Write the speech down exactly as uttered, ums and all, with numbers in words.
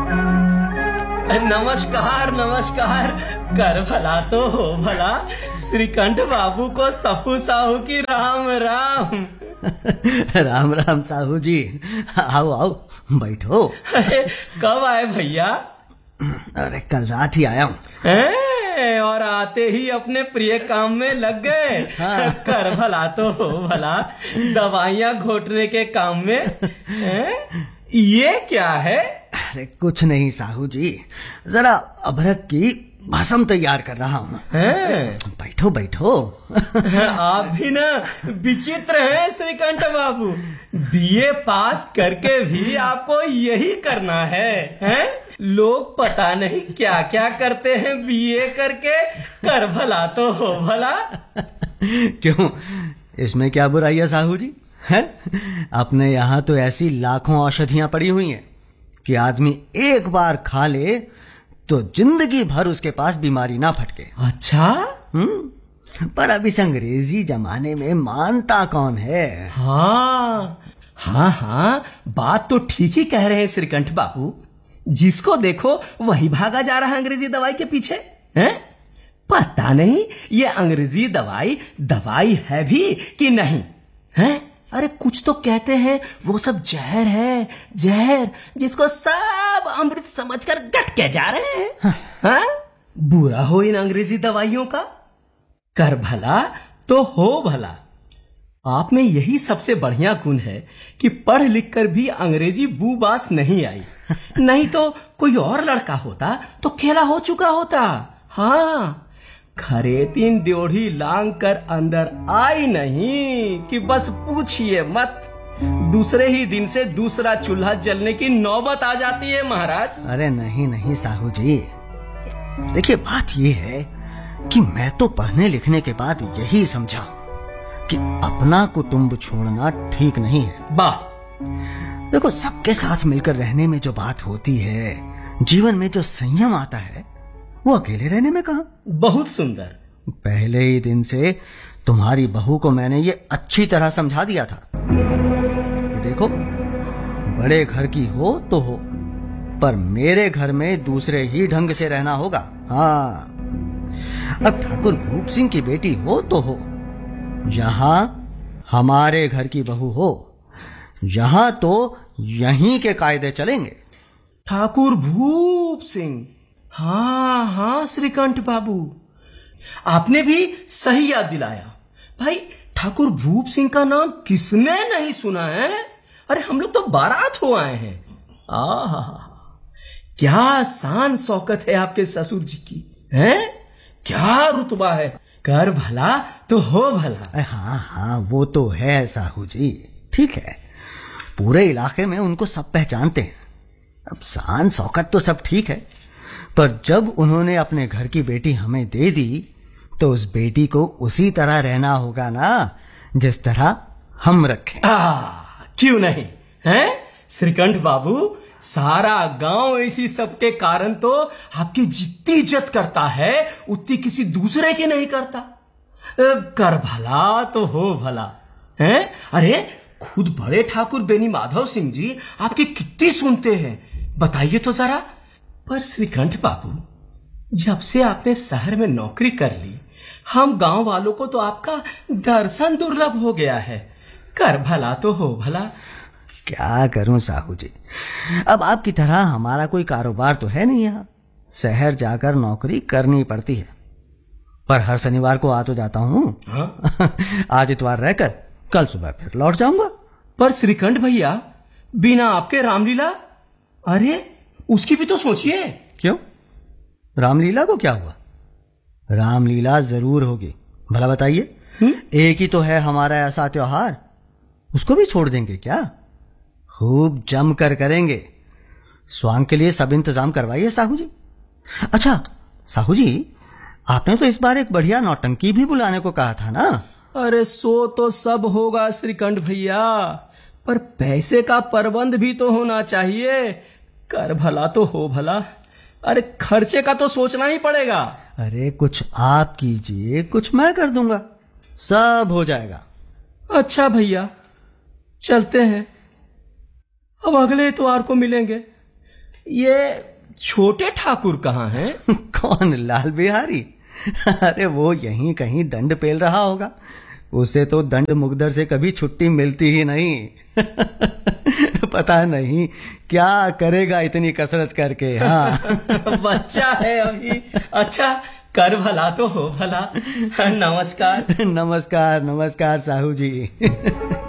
नमस्कार नमस्कार। कर भला तो हो भला, श्रीकंठ बाबू को सफू साहू की राम राम। राम राम साहू जी, आओ आओ बैठो। अरे कब आए भैया? अरे कल रात ही आया हूँ। और आते ही अपने प्रिय काम में लग गए। हाँ। कर भला तो हो भला, दवाइयाँ घोटने के काम में। है? ये क्या है? अरे कुछ नहीं साहू जी, जरा अभ्रक की भस्म तैयार कर रहा हूँ। बैठो बैठो। आप भी ना विचित्र हैं श्रीकंठ बाबू, बीए पास करके भी आपको यही करना है, हैं? लोग पता नहीं क्या क्या करते हैं बीए करके। कर भला तो हो भला। क्यों, इसमें क्या बुराई है साहू जी? है अपने यहाँ तो ऐसी लाखों औषधियां पड़ी हुई हैं कि आदमी एक बार खा ले तो जिंदगी भर उसके पास बीमारी ना फटके। अच्छा? हम्म पर अब इस अंग्रेजी जमाने में मानता कौन है? हाँ हाँ हाँ, बात तो ठीक ही कह रहे हैं श्रीकंठ बाबू। जिसको देखो वही भागा जा रहा है अंग्रेजी दवाई के पीछे। हैं? पता नहीं ये अंग्रेजी दवाई दवाई है भी कि नहीं। हैं? अरे कुछ तो कहते हैं वो सब जहर है, जहर जिसको सब अमृत समझकर गट के जा रहे हैं। हाँ? बुरा हो इन अंग्रेजी दवाइयों का। कर भला तो हो भला। आप में यही सबसे बढ़िया गुण है कि पढ़ लिख कर भी अंग्रेजी बू बास नहीं आई। नहीं तो कोई और लड़का होता तो खेला हो चुका होता। हाँ, खरेतीन ड्योढ़ी लांग कर अंदर आई नहीं कि बस पूछिए मत, दूसरे ही दिन से दूसरा चूल्हा जलने की नौबत आ जाती है महाराज। अरे नहीं नहीं साहू जी, देखिए बात ये है कि मैं तो पढ़ने लिखने के बाद यही समझा कि अपना कुटुंब छोड़ना ठीक नहीं है। वाह! देखो, सबके साथ मिलकर रहने में जो बात होती है, जीवन में जो संयम आता है, वो अकेले रहने में कहाँ। बहुत सुंदर। पहले ही दिन से तुम्हारी बहू को मैंने ये अच्छी तरह समझा दिया था कि देखो, बड़े घर की हो तो हो, पर मेरे घर में दूसरे ही ढंग से रहना होगा। हाँ, अब ठाकुर भूप सिंह की बेटी हो तो हो, यहाँ हमारे घर की बहू हो, यहाँ तो यहीं के कायदे चलेंगे। ठाकुर भूप सिंह? हाँ हाँ श्रीकंठ बाबू, आपने भी सही याद दिलाया। भाई, ठाकुर भूप सिंह का नाम किसने नहीं सुना है? अरे हम लोग तो बारात हो आए हैं। आहा, क्या शान शौकत है आपके ससुर जी की, हैं? क्या रुतबा है। कर भला तो हो भला। हाँ हाँ, वो तो है साहू जी, ठीक है, पूरे इलाके में उनको सब पहचानते हैं। अब शान शौकत तो सब ठीक है, पर जब उन्होंने अपने घर की बेटी हमें दे दी तो उस बेटी को उसी तरह रहना होगा ना जिस तरह हम रखें। आ, क्यों नहीं, हैं? श्रीकंठ बाबू, सारा गांव इसी सब के कारण तो आपकी जितनी इज्जत करता है उतनी किसी दूसरे की नहीं करता। कर भला तो हो भला, हैं? अरे खुद बड़े ठाकुर बेनी माधव सिंह जी आपकी कितनी सुनते हैं, बताइए तो जरा। पर श्रीकंठ बाबू, जब से आपने शहर में नौकरी कर ली, हम गांव वालों को तो आपका दर्शन दुर्लभ हो गया है। कर भला तो हो भला। क्या करूं साहू जी, अब आपकी तरह हमारा कोई कारोबार तो है नहीं, यहाँ शहर जाकर नौकरी करनी पड़ती है, पर हर शनिवार को आ तो जाता हूँ। हाँ? आज इतवार रहकर कल सुबह फिर लौट जाऊंगा। पर श्रीकंठ भैया, बिना आपके रामलीला, अरे उसकी भी तो सोचिए। क्यों, रामलीला को क्या हुआ? रामलीला जरूर होगी, भला बताइए। एक ही तो है हमारा ऐसा त्योहार, उसको भी छोड़ देंगे क्या? खूब जम कर करेंगे। स्वांग के लिए सब इंतजाम करवाइए साहू जी। अच्छा साहू जी, आपने तो इस बार एक बढ़िया नौटंकी भी बुलाने को कहा था ना? अरे सो तो सब होगा श्रीकंठ भैया, पर पैसे का प्रबंध भी तो होना चाहिए। कर भला तो हो भला, अरे खर्चे का तो सोचना ही पड़ेगा। अरे कुछ आप कीजिए, कुछ मैं कर दूंगा, सब हो जाएगा। अच्छा भैया, चलते हैं, अब अगले इतवार को मिलेंगे। ये छोटे ठाकुर कहाँ हैं? कौन, लाल बिहारी? अरे वो यहीं कहीं दंड पेल रहा होगा। उसे तो दंड मुकद्दर से कभी छुट्टी मिलती ही नहीं। पता नहीं क्या करेगा इतनी कसरत करके। हाँ बच्चा है अभी। अच्छा कर भला तो हो भला। नमस्कार। नमस्कार नमस्कार साहू जी।